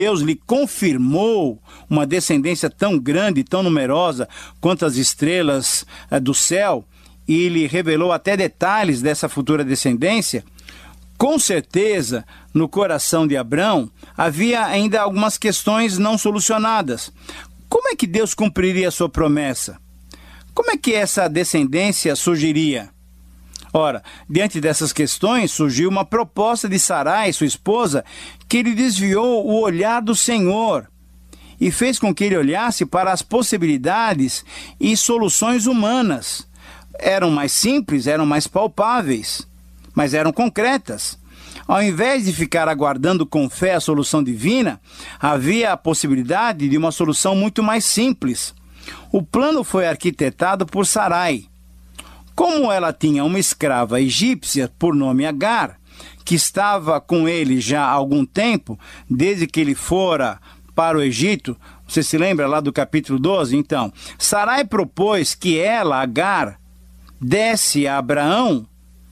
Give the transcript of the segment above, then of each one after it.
Deus lhe confirmou uma descendência tão grande, tão numerosa quanto as estrelas do céu, e lhe revelou até detalhes dessa futura descendência, com certeza, no coração de Abrão, havia ainda algumas questões não solucionadas. Como é que Deus cumpriria a sua promessa? Como é que essa descendência surgiria? Ora, diante dessas questões, surgiu uma proposta de Sarai, sua esposa, que lhe desviou o olhar do Senhor e fez com que ele olhasse para as possibilidades e soluções humanas. Eram mais simples, eram mais palpáveis, mas eram concretas. Ao invés de ficar aguardando com fé a solução divina, havia a possibilidade de uma solução muito mais simples. O plano foi arquitetado por Sarai. Como ela tinha uma escrava egípcia por nome Agar, que estava com ele já há algum tempo, desde que ele fora para o Egito, você se lembra lá do capítulo 12? Então, Sarai propôs que ela, Agar, desse a Abraão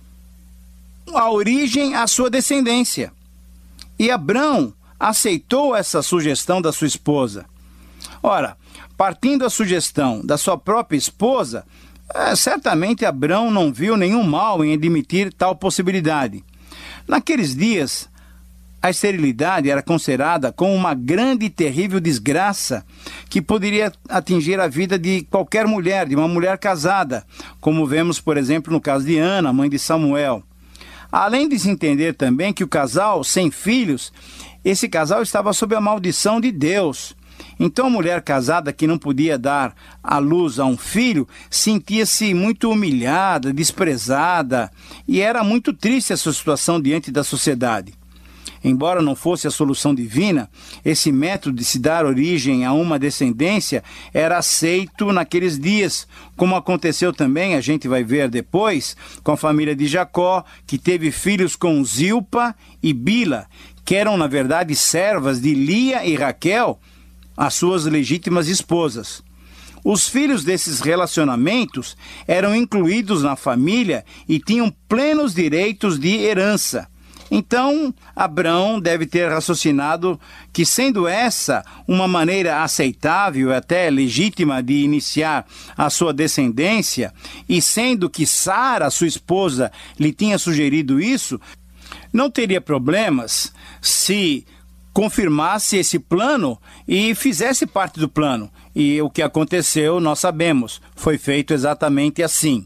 a origem à sua descendência. E Abrão aceitou essa sugestão da sua esposa. Ora, partindo da sugestão da sua própria esposa, certamente Abrão não viu nenhum mal em admitir tal possibilidade. Naqueles dias, a esterilidade era considerada como uma grande e terrível desgraça que poderia atingir a vida de qualquer mulher, de uma mulher casada, como vemos, por exemplo, no caso de Ana, mãe de Samuel. Além de se entender também que o casal sem filhos, esse casal estava sob a maldição de Deus. Então a mulher casada que não podia dar à luz a um filho sentia-se muito humilhada, desprezada, e era muito triste a sua situação diante da sociedade. Embora não fosse a solução divina, esse método de se dar origem a uma descendência era aceito naqueles dias, como aconteceu também, a gente vai ver depois, com a família de Jacó, que teve filhos com Zilpa e Bila, que eram, na verdade, servas de Lia e Raquel, as suas legítimas esposas. Os filhos desses relacionamentos eram incluídos na família e tinham plenos direitos de herança. Então, Abrão deve ter raciocinado que, sendo essa uma maneira aceitável e até legítima de iniciar a sua descendência, e sendo que Sara, sua esposa, lhe tinha sugerido isso, não teria problemas se confirmasse esse plano e fizesse parte do plano. E o que aconteceu, nós sabemos, foi feito exatamente assim.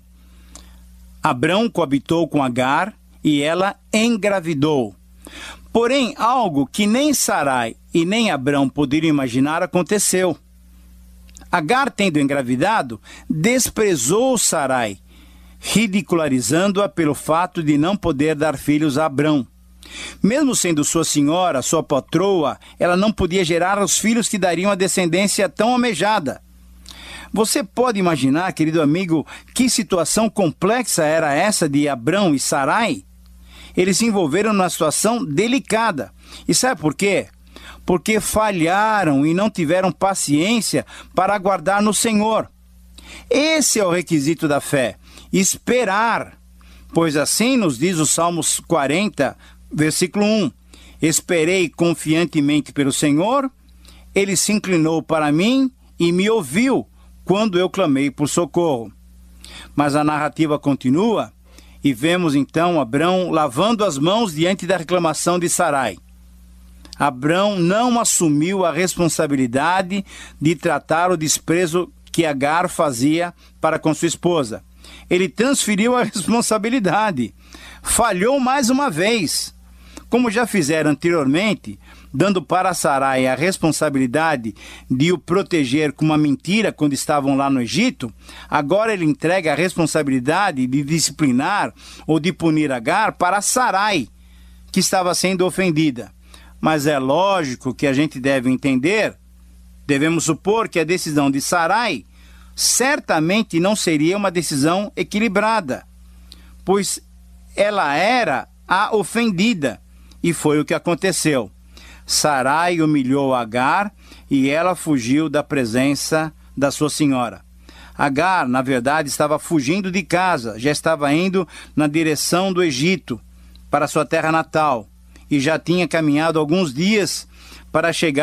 Abrão coabitou com Agar, e ela engravidou. Porém, algo que nem Sarai e nem Abrão poderiam imaginar aconteceu. Agar, tendo engravidado, desprezou Sarai, ridicularizando-a pelo fato de não poder dar filhos a Abrão. Mesmo sendo sua senhora, sua patroa, ela não podia gerar os filhos que dariam a descendência tão almejada. Você pode imaginar, querido amigo, que situação complexa era essa de Abrão e Sarai? Eles se envolveram numa situação delicada. E sabe por quê? Porque falharam e não tiveram paciência para aguardar no Senhor. Esse é o requisito da fé, esperar. Pois assim nos diz o Salmos 40, versículo 1. Esperei confiantemente pelo Senhor, ele se inclinou para mim e me ouviu quando eu clamei por socorro. Mas a narrativa continua. E vemos então Abrão lavando as mãos diante da reclamação de Sarai. Abrão não assumiu a responsabilidade de tratar o desprezo que Agar fazia para com sua esposa. Ele transferiu a responsabilidade. Falhou mais uma vez. Como já fizeram anteriormente, dando para Sarai a responsabilidade de o proteger com uma mentira quando estavam lá no Egito, agora ele entrega a responsabilidade de disciplinar ou de punir Agar para Sarai, que estava sendo ofendida. Mas é lógico que a gente deve entender, devemos supor que a decisão de Sarai certamente não seria uma decisão equilibrada, pois ela era a ofendida, e foi o que aconteceu. Sarai humilhou Agar e ela fugiu da presença da sua senhora. Agar, na verdade, estava fugindo de casa, já estava indo na direção do Egito, para sua terra natal, e já tinha caminhado alguns dias para chegar